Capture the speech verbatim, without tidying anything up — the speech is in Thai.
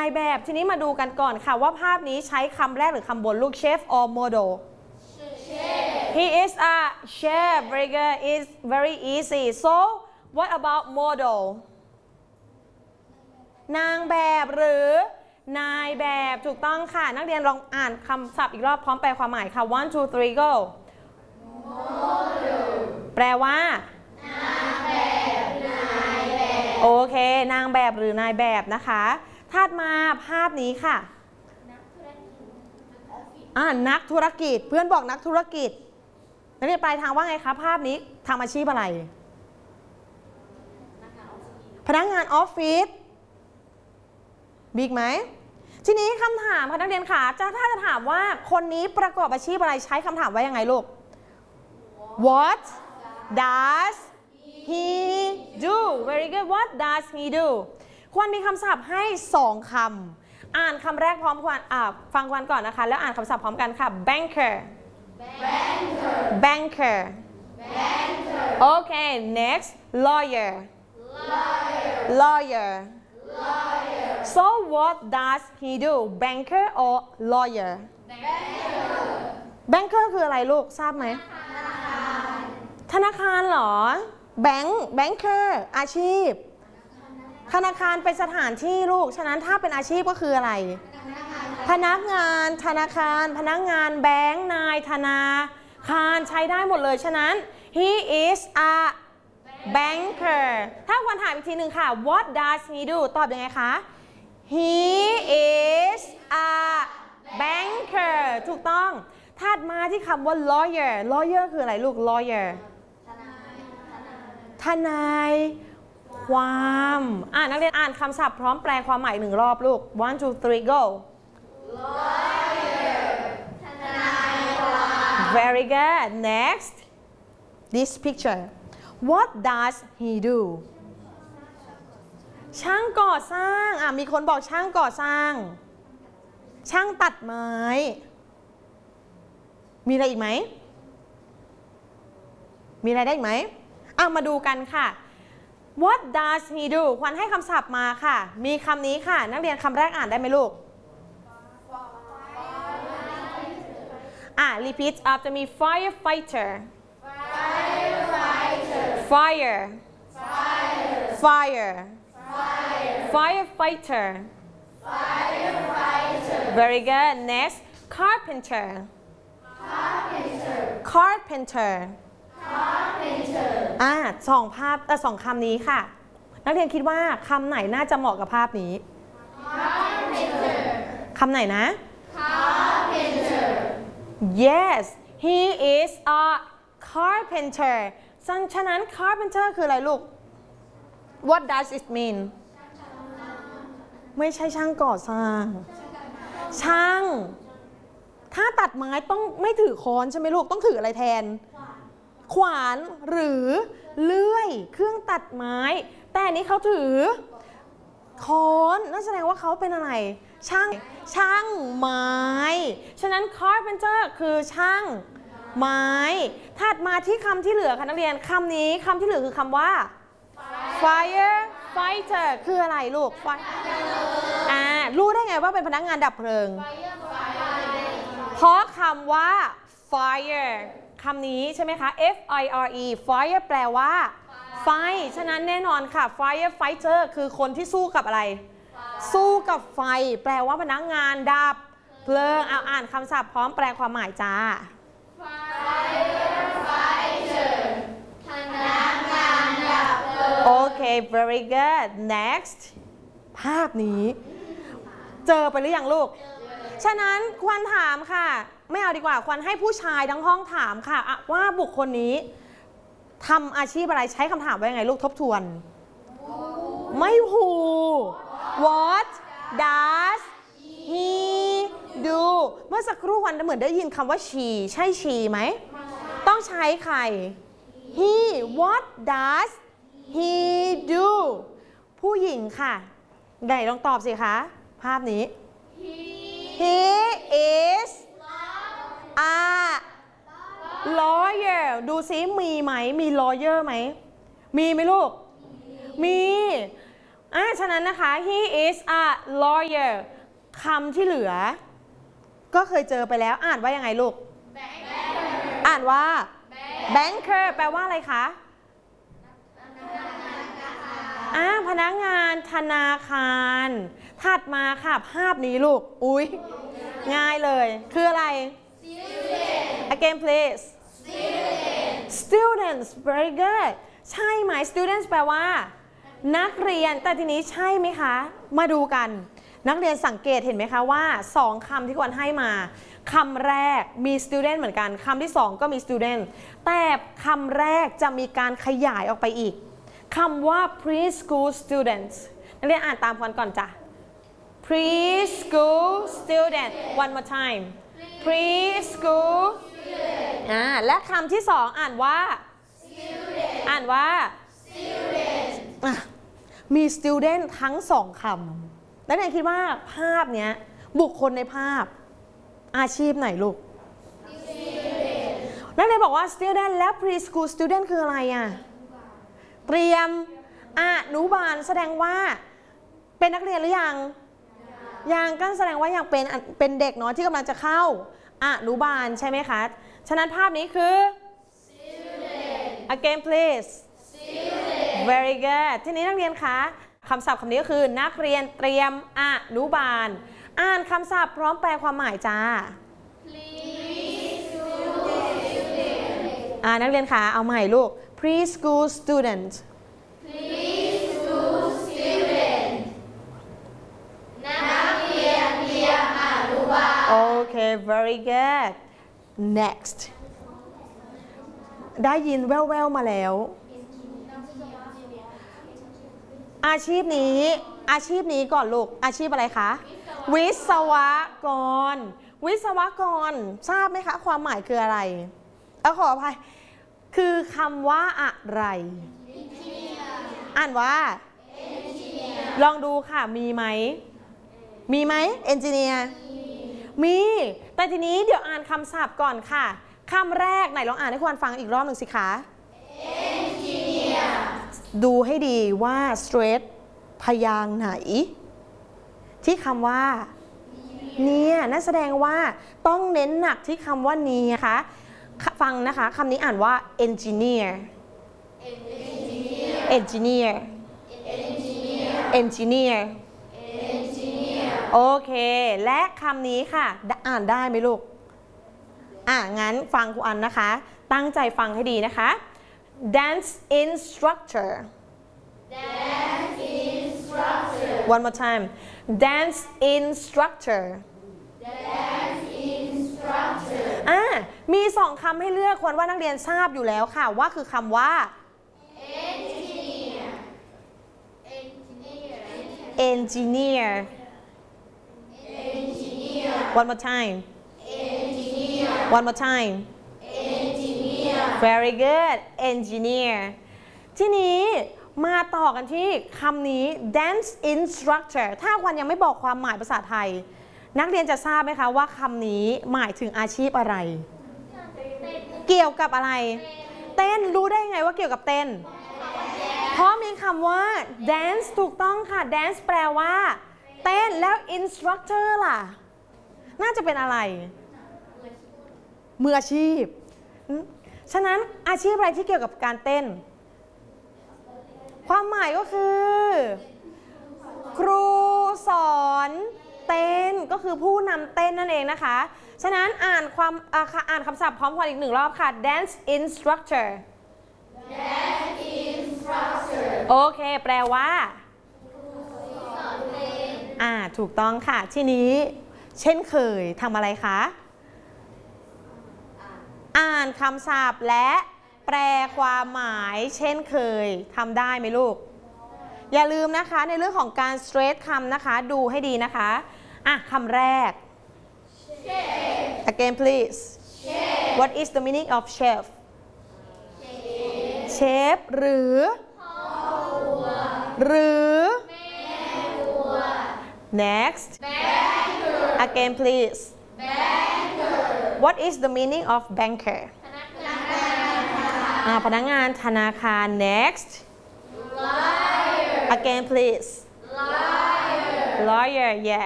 แบบทีนี้มาดูกันก่อนค่ะว่าภาพนี้ใช้คำแรกหรือคำบนลูก chef or model he is a chef very good is very easy so what about model นางแบบหรือนายแบบถูกต้องค่ะนักเรียนลองอ่านคำศัพท์อีกรอบพร้อมแปลความหมายค่ะ one two three go model แปลว่านางแบบนายแบบโอเคนางแบบหรือนายแบบนะคะถัดมาภาพนี้ค่ะอ่านักธุรกิจเพื่อนบอกนักธุรกิจนักเรียนปลายทางว่าไงคะภาพนี้ทำอาชีพอะไรพนักงานออฟฟิศบิ๊กไหมทีนี้คำถามค่ะนักเรียนค่ะจะถ้าจะถามว่าคนนี้ประกอบอาชีพอะไรใช้คำถามว่ายังไงลูก What does he do very good What does he do ควรมีคำศัพท์ให้สองคำอ่านคำแรกพร้อมกันอ่าฟังกันก่อนนะคะแล้วอ่านคำศัพท์พร้อมกันค่ะ banker banker banker banker okay next lawyer lawyer lawyer so what does he do banker or lawyer banker banker คืออะไรลูกทราบไหมธนาคารเหรอ bank banker อาชีพธนาคารเป็นสถานที่ลูกฉะนั้นถ้าเป็นอาชีพก็คืออะไรพนักงานธนาคารพนักงานแบงค์นายธนาคารใช้ได้หมดเลยฉะนั้น he is a banker ถ้าควรถามอีกทีหนึ่งค่ะ what does he do ตอบยังไงคะ he is a banker ถูกต้องถัดมาที่คำว่า lawyer lawyer คืออะไรลูก lawyer ทนายความอ่านนักเรียนอ่านคำศัพท์พร้อมแปลความหมายหนึ่งรอบลูก one two three go lawyer ทนายความ very good next this picture what does he do ช่างก่อสร้างอ่ะมีคนบอกช่างก่อสร้างช่างตัดไม้มีอะไรอีกไหมมีอะไรได้อีกไหมอ่ะมาดูกันค่ะ What does he do ควรให้คำศัพท์มาค่ะมีคำนี้ค่ะนักเรียนคำแรกอ่านได้ไหมลูกอ่ะ repeat after me firefighter fire fire firefighter very good next carpenter carpenterอ่าสองภาพเออสองคำนี้ค่ะนักเรียนคิดว่าคำไหนน่าจะเหมาะกับภาพนี้คำไหนนะ carpenter yes he is a carpenter ฉะนั้น carpenter คืออะไรลูก what does it mean ไม่ใช่ช่างก่อสร้างช่างถ้าตัดไม้ต้องไม่ถือค้อนใช่ไหมลูกต้องถืออะไรแทนขวานหรือเลื่อยเครื่องตัดไม้แต่อันนี้เขาถือค้อนนั่นแสดงว่าเขาเป็นอะไรช่างช่างไม้ฉะนั้น carpenter คือช่างไม้ถัดมาที่คำที่เหลือค่ะนักเรียนคำนี้คำที่เหลือคือคำว่า fire fighter คืออะไรลูกอ่ารู้ได้ไงว่าเป็นพนักงานดับเพลิงเพราะคำว่า fire คำนี้ใช่ไหมคะ F I R E fire แปลว่าไฟฉะนั้นแน่นอนค่ะ fire fighter คือคนที่สู้กับอะไรสู้กับไฟแปลว่าพนักงานดับเพลิงเอาอ่านคำศัพท์พร้อมแปลความหมายจ้า fire fighter พนักงานดับเพลิงโอเค very good next ภาพนี้เจอไปหรือยังลูกฉะนั้นควรถามค่ะไม่เอาดีกว่าควรให้ผู้ชายทั้งห้องถามค่ะว่าบุคคลนี้ทำอาชีพอะไรใช้คำถามว่ายังไงลูกทบทวนไม่ who what does he do เมื่อสักครู่วันเหมือนได้ยินคำว่า she ใช่ she ไหมต้องใช้ใคร he what does he do ผู้หญิงค่ะไหนลองตอบสิคะภาพนี้ he is a lawyer ดูซิมีไหมมี lawyer ไหมมีไหมลูกมีอ่าฉะนั้นนะคะ he is a lawyer คำที่เหลือก็เคยเจอไปแล้วอ่านว่ายังไงลูก อ่านว่า banker แปลว่าอะไรคะอ่าพนักงานธนาคารถัดมาค่ะภาพนี้ลูกอุ๊ยง่ายเลยคืออะไร again please students very good ใช่ไหม students แปลว่านักเรียนแต่ทีนี้ใช่ไหมคะมาดูกันนักเรียนสังเกตเห็นไหมคะว่าสองคำที่ควรให้มาคำแรกมี student เหมือนกันคำที่สองก็มี student แต่คำแรกจะมีการขยายออกไปอีกคำว่า preschool students นักเรียนอ่านตามกันก่อนจ้ะ preschool student one more time preschool อ่าและคำที่สองอ่านว่า student อ่านว่า student อ่ะมี student ทั้งสองคำนักเรียนคิดว่าภาพเนี้ยบุคคลในภาพอาชีพไหนลูก student นักเรียนบอกว่า student และ preschool student คืออะไรอ่ะเตรียมอนุบาลแสดงว่าเป็นนักเรียนหรือยังยังก็แสดงว่ายังเป็นเป็นเด็กเนาะที่กำลังจะเข้าอนุบาลใช่ไหมคะฉะนั้นภาพนี้คือ student again please student very good ทีนี้นักเรียนคะคำศัพท์คำนี้ก็คือนักเรียนเตรียมอนุบาลอ่านคำศัพท์พร้อมแปลความหมายจ้า อ่านักเรียนคะเอาใหม่ลูก preschool student preschool student นักเรียนเตรียมอนุบาล okay very good next ได้ยินแว่วๆมาแล้วอาชีพนี้อาชีพนี้ก่อนลูกอาชีพอะไรคะวิศวกรวิศวกรทราบไหมคะความหมายคืออะไรเอาขออภัยคือคำว่าอะไรอ่านว่าลองดูค่ะมีไหมมีไหมเอนจิเนียร์มีแต่ทีนี้เดี๋ยวอ่านคำศัพท์ก่อนค่ะคำแรกไหนลองอ่านให้ควรฟังอีกรอบหนึ่งสิคะ engineer ดูให้ดีว่า straight พยางค์ไหนที่คำว่าเนี่ยนั่นแสดงว่าต้องเน้นหนักที่คำว่านี้นะคะฟังนะคะคำนี้อ่านว่า engineer engineer engineer โอเคและคำนี้ค่ะอ่านได้ไหมลูกอ่ะงั้นฟังครูอันนะคะตั้งใจฟังให้ดีนะคะ dance instructor dance instructor one more time dance instructor dance instructor อ่ะมีสองคำให้เลือกควรว่านักเรียนทราบอยู่แล้วค่ะว่าคือคำว่า engineer engineer engineer engineer one more time engineer one more time engineer very good engineer ทีนี้มาต่อกันที่คำนี้ dance instructor ถ้าวันยังไม่บอกความหมายภาษาไทยนักเรียนจะทราบไหมคะว่าคำนี้หมายถึงอาชีพอะไรเกี่ยวกับอะไรเต้นรู้ได้ไงว่าเกี่ยวกับเต้นเพราะมีคำว่า dance ถูกต้องค่ะ dance แปลว่าเต้นแล้ว instructor ล่ะน่าจะเป็นอะไรมืออาชีพฉะนั้นอาชีพอะไรที่เกี่ยวกับการเต้นความหมายก็คือครูสอนเต้นก็คือผู้นำเต้นนั่นเองนะคะฉะนั้นอ่านความอ่านคำศัพท์พร้อมกันอีกหนึ่งรอบค่ะ dance instructor dance instructor โอเคแปลว่าอ่าถูกต้องค่ะทีนี้เช่นเคยทำอะไรคะอ่านคำศัพท์และแปลความหมายเช่นเคยทำได้ไหมลูกอย่าลืมนะคะในเรื่องของการ straight คำนะคะดูให้ดีนะคะอ่ะคำแรก again please what is the meaning of chef chef หรือหรือ next again please what is the meaning of banker อ่าพนักงานธนาคาร next lawyer again please Liar. lawyer yes